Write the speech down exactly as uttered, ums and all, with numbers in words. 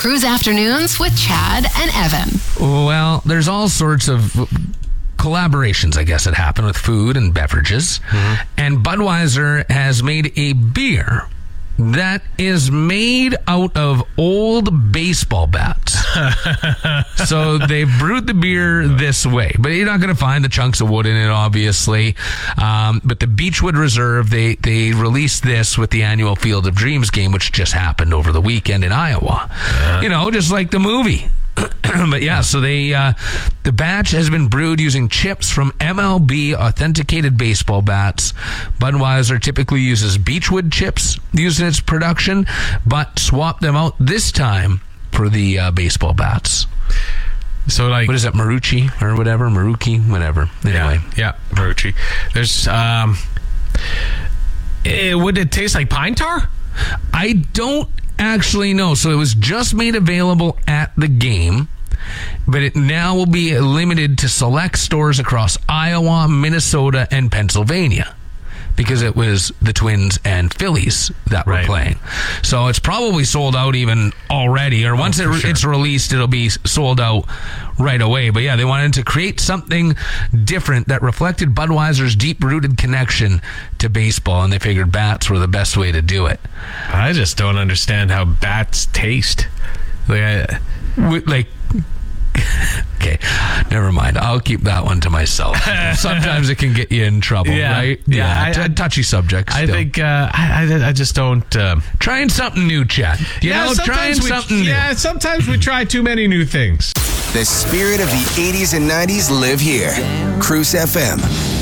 Cruise Afternoons with Chad and Evan. Well, there's all sorts of collaborations, I guess, that happen with food and beverages. Mm-hmm. And Budweiser has made a beer that is made out of old baseball bats. So they brewed the beer this way, but you're not going to find the chunks of wood in it, obviously. Um, but the Beechwood Reserve, they, they released this with the annual Field of Dreams game, which just happened over the weekend in Iowa. Yeah. You know, just like the movie. But yeah, so they uh, the batch has been brewed using chips from M L B authenticated baseball bats. Budweiser typically uses Beechwood chips used in its production, but swapped them out this time for the uh, baseball bats. So, like, what is it, Marucci or whatever, Maruki, whatever. Anyway, yeah, yeah Marucci. There's um, it, would it taste like pine tar? I don't actually know. So it was just made available at the game, but it now will be limited to select stores across Iowa, Minnesota, and Pennsylvania, because it was the Twins and Phillies that were right. playing. So it's probably sold out even already, or once oh, it, sure. it's released, it'll be sold out right away. But yeah, they wanted to create something different that reflected Budweiser's deep-rooted connection to baseball, and they figured bats were the best way to do it. I just don't understand how bats taste. Like, I, like okay, never mind. I'll keep that one to myself. Sometimes it can get you in trouble, yeah, right? Yeah, yeah I, t- I, touchy subject. I still. think uh, I, I, I just don't. Uh, trying something new, Chad. You yeah, know, trying we, something new. Yeah, sometimes we try too many new things. The spirit of the eighties and nineties live here. Cruise F M.